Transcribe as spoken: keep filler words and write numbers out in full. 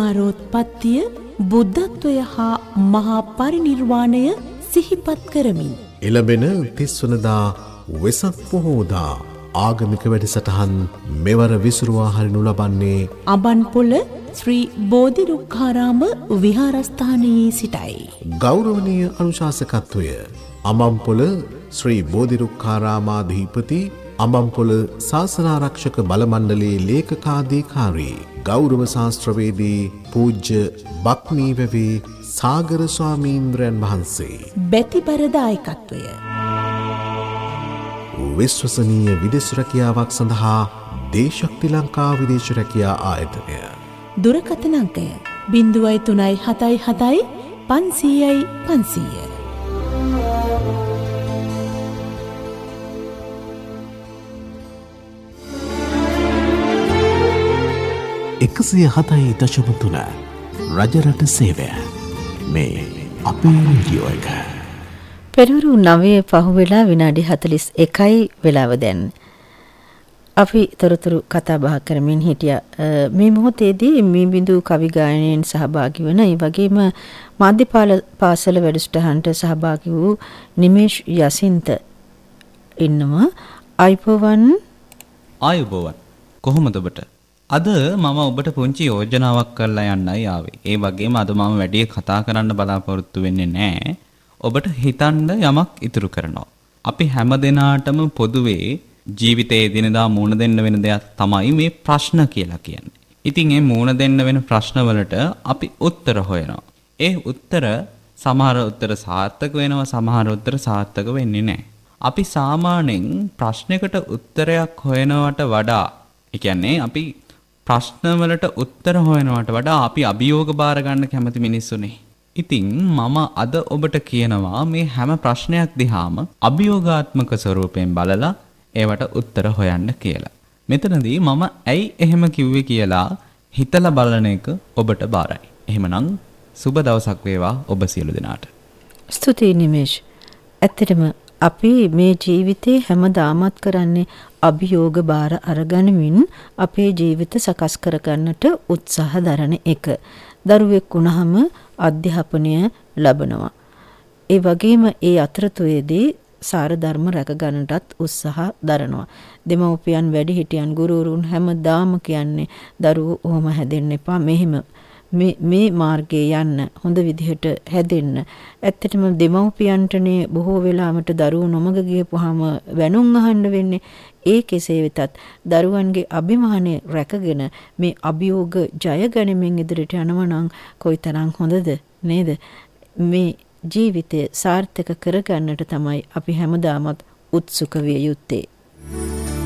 සංසාරෝත්පත්තිය, බුද්ධත්වය හා මහා පරිනිර්වාණය සිහිපත් කරමින් එළඹෙන තිස් වනදා වෙසක් පොහෝදා ආගමික වැඩසටහන් මෙවර විසුරුවා හරිනු ලබන්නේ අබන්පොළ ශ්‍රී බෝධිරුක්ඛාරාම විහාරස්ථානයේ සිටයි. ගෞරවනීය අනුශාසකත්වය අඹම්පොළ ශ්‍රී බෝධිරුක්ඛාරාමාධිපති අඹම්පොළ ශාසනාරක්ෂක බල මණ්ඩලයේ ලේකකාධිකාරී ගෞරව ශාස්ත්‍රවේදී පූජ්‍ය බක්මීවැවේ සාගර ස්වාමීන්ද්‍රයන් වහන්සේ බැතිබර දායකත්වය. විශ්වසනීය විදේශ රැකියාවක් සඳහා දේශක්ති ලංකා විදේශ රැකියා ආයතනය. දුරකථන අංකය බිංදුවයි තුනයි හතයි හතයි පන්සීයයි පන්සීය. එකසිය හතයි දශම තුන රජරට සේවය. මේ අපේ රේඩියෝ එක. පෙරවරු නවයේ පහුවෙලා විනාඩි හතළිස් එකයි වෙලාව දැන්. අපි තොරතුරු කතා බහ කරමින් හිටියා. මේ මොහොතේදී මේ බිඳු කවි ගායනයෙන් සහභාගී වන ඒ වගේම මාධ්‍යපාල පාසල වැඩසටහනට සහභාගී වූ නිමේෂ් යසින්ත ඉන්නවා. අයිපෝවන් ආයුබෝවන්. කොහොමද ඔබට? අද මම ඔබට පුංචි යෝජනාවක් කරලා යන්නයි ආවේ. ඒ වගේම අද මම වැඩි කතා කරන්න බලාපොරොත්තු වෙන්නේ නැහැ. ඔබට හිතන්න යමක් ඉතුරු කරනවා. අපි හැම දිනාටම පොදුවේ ජීවිතයේ දිනදා මුණ දෙන්න වෙන දෙයක් තමයි මේ ප්‍රශ්න කියලා කියන්නේ. ඉතින් මේ මුණ දෙන්න වෙන ප්‍රශ්න වලට අපි උත්තර හොයනවා. ඒ උත්තර සමහර උත්තර සාර්ථක වෙනවා, සමහර උත්තර සාර්ථක වෙන්නේ නැහැ. අපි සාමාන්‍යයෙන් ප්‍රශ්නයකට උත්තරයක් හොයනවට වඩා, ඒ කියන්නේ අපි ප්‍රශ්න වලට උත්තර හොයනවට වඩා අපි අභියෝග බාර ගන්න කැමති මිනිස්සුනේ. ඉතින් මම අද ඔබට කියනවා මේ හැම ප්‍රශ්නයක් දිහාම අභියෝගාත්මක ස්වරූපයෙන් බලලා ඒවට උත්තර හොයන්න කියලා. මෙතනදී මම ඇයි එහෙම කිව්වේ කියලා හිතලා බලන එක ඔබට බාරයි. එහෙමනම් සුබ දවසක් වේවා ඔබ සියලු දෙනාට. ස්තුතියි නිමේෂ්. ඇත්තටම අපි මේ ජීවිතේ හැමදාමත් කරන්නේ අභියෝග බාර අරගනිමින් අපේ ජීවිත සකස් කරගන්නට උත්සාහ දරන එක. දරුවෙක් වුණාම අධ්‍යාපනය ලැබනවා. ඒ වගේම ඒ අතරතුරේදී සාර ධර්ම රැක ගන්නටත් උත්සාහ දරනවා. දෙමව්පියන් වැඩිහිටියන් ගුරුවරුන් හැමදාම කියන්නේ දරුවෝ ඔහොම හැදෙන්න එපා, මෙහෙම මේ මේ මාර්ගයේ යන්න, හොඳ විදිහට හැදෙන්න. ඇත්තටම දෙමව්පියන්ටනේ බොහෝ වෙලාවට දරුවෝ නොමග ගියපුවාම වැනුම් අහන්න වෙන්නේ. ඒ කෙසේ වෙතත් දරුවන්ගේ අභිමානය රැකගෙන මේ අභියෝග ජය ගනිමින් ඉදිරියට යනවා නම් කොයිතරම් හොඳද නේද? මේ ජීවිතය සාර්ථක කරගන්නට තමයි අපි හැමදාමත් උත්සුක විය යුත්තේ.